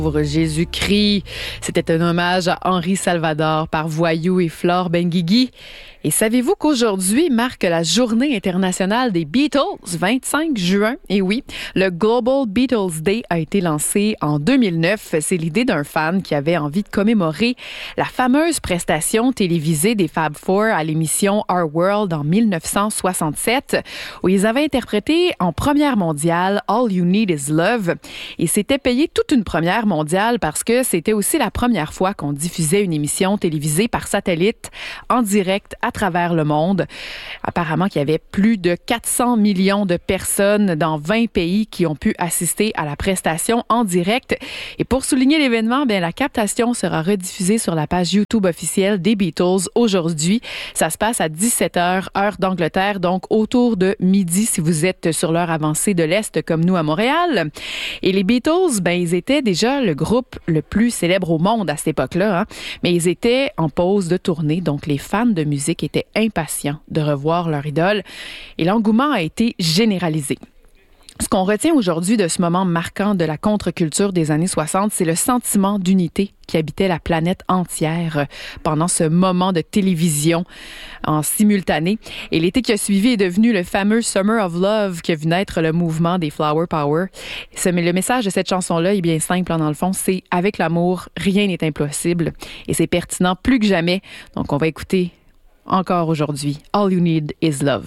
Pour Jésus-Christ. C'était un hommage à Henri Salvador par Voyou et Flore Benguigui. Et savez-vous qu'aujourd'hui marque la Journée internationale des Beatles, 25 juin? Et oui, le Global Beatles Day a été lancé en 2009. C'est l'idée d'un fan qui avait envie de commémorer la fameuse prestation télévisée des Fab Four à l'émission Our World en 1967, où ils avaient interprété en première mondiale All You Need Is Love. Et c'était payé toute une première mondiale parce que c'était aussi la première fois qu'on diffusait une émission télévisée par satellite en direct à travers le monde. Apparemment qu'il y avait plus de 400 millions de personnes dans 20 pays qui ont pu assister à la prestation en direct. Et pour souligner l'événement, la captation sera rediffusée sur la page YouTube officielle des Beatles aujourd'hui. Ça se passe à 17h, heure d'Angleterre, donc autour de midi si vous êtes sur l'heure avancée de l'Est comme nous à Montréal. Et les Beatles, ils étaient déjà le groupe le plus célèbre au monde à cette époque-là, mais ils étaient en pause de tournée, donc les fans de musique étaient impatients de revoir leur idole et l'engouement a été généralisé. Ce qu'on retient aujourd'hui de ce moment marquant de la contre-culture des années 60, c'est le sentiment d'unité qui habitait la planète entière pendant ce moment de télévision en simultané. Et l'été qui a suivi est devenu le fameux Summer of Love qui a vu naître le mouvement des Flower Power. Le message de cette chanson-là est bien simple, dans le fond, c'est « Avec l'amour, rien n'est impossible » et c'est pertinent plus que jamais. Donc, on va écouter encore aujourd'hui « All You Need Is Love ».